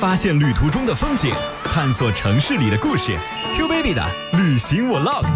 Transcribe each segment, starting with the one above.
发现旅途中的风景，探索城市里的故事。Q Baby 的旅行 Vlog。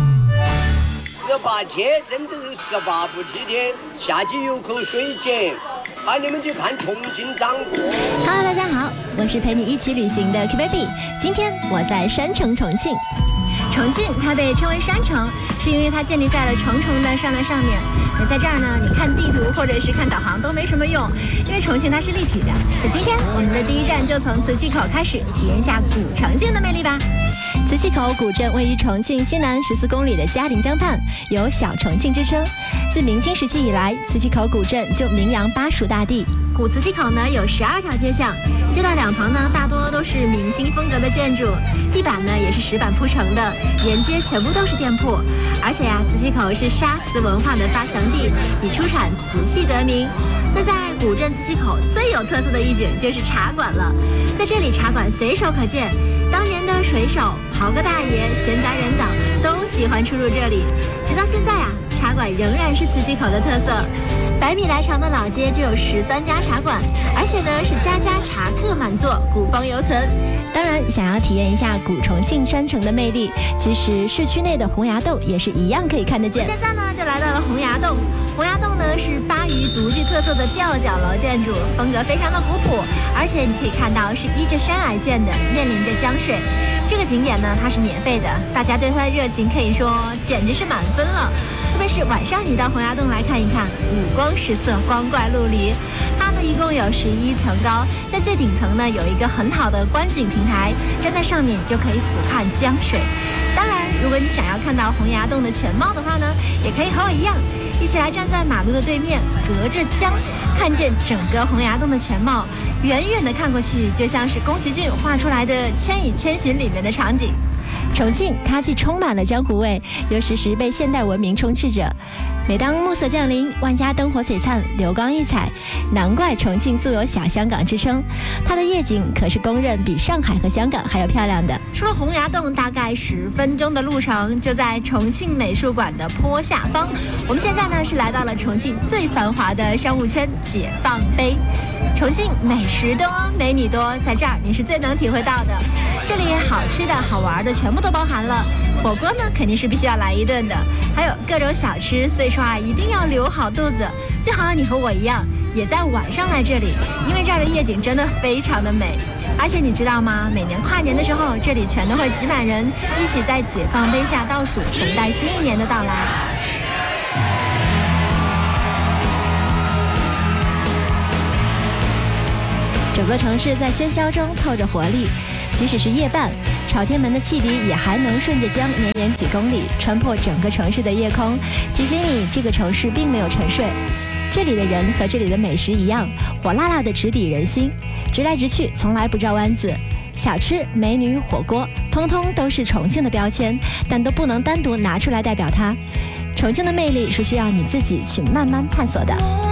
18天真的是18步之天，夏季有口水井，喊你们去看重庆掌舵。 Hello， 大家好，我是陪你一起旅行的 Q Baby。今天我在山城重庆。重庆它被称为山城，是因为它建立在了重重的山峦上面。那在这儿呢，你看地图或者是看导航都没什么用，因为重庆它是立体的。那今天我们的第一站就从磁器口开始，体验一下古重庆的魅力吧。磁器口古镇位于重庆西南14公里的嘉陵江畔，有小重庆之称。自明清时期以来，磁器口古镇就名扬巴蜀大地。古磁器口呢有12条街巷，街道两旁呢大多都是明清风格的建筑，地板呢也是石板铺成的，沿街全部都是店铺。而且呀，磁器口是沙瓷文化的发祥地，以出产瓷器得名。那在古镇磁器口最有特色的一景就是茶馆了，在这里茶馆随手可见，当年的水手、袍哥大爷、闲杂人等都喜欢出入这里。直到现在啊，茶馆仍然是磁器口的特色。100米来长的老街就有13家茶馆，而且呢是家家茶客满座，古风犹存。当然，想要体验一下古重庆山城的魅力，其实市区内的洪崖洞也是一样可以看得见。现在呢就来到了洪崖洞。洪崖洞呢是巴渝独具特色的吊脚楼建筑，风格非常的古朴，而且你可以看到是依着山崖建的，面临着江水。这个景点呢它是免费的，大家对它的热情可以说简直是满分了。特别是晚上你到洪崖洞来看一看，五光十色，光怪陆离。它呢一共有11层高，在最顶层呢有一个很好的观景平台，站在上面就可以俯瞰江水。当然，如果你想要看到洪崖洞的全貌的话呢，也可以和我一样，一起来站在马路的对面，隔着江看见整个洪崖洞的全貌。远远的看过去，就像是宫崎骏画出来的《千与千寻》里面的场景。重庆它既充满了江湖味，又时时被现代文明充斥着。每当暮色降临，万家灯火璀璨，流光溢彩，难怪重庆素有小香港之称。它的夜景可是公认比上海和香港还要漂亮的。出了洪崖洞大概10分钟的路程，就在重庆美术馆的坡下方。我们现在呢是来到了重庆最繁华的商务圈解放碑。重庆美食多，美女多，在这儿你是最能体会到的。这里好吃的好玩的全部都包含了。火锅呢肯定是必须要来一顿的，还有各种小吃，所以说啊一定要留好肚子，最好你和我一样也在晚上来这里，因为这儿的夜景真的非常的美。而且你知道吗，每年跨年的时候，这里全都会挤满人，一起在解放碑下倒数，等待新一年的到来。整个城市在喧嚣中透着活力，即使是夜半，朝天门的汽笛也还能顺着江绵延几公里，穿破整个城市的夜空，提醒你这个城市并没有沉睡。这里的人和这里的美食一样，火辣辣的直抵人心，直来直去，从来不绕弯子。小吃、美女、火锅，通通都是重庆的标签，但都不能单独拿出来代表它。重庆的魅力是需要你自己去慢慢探索的。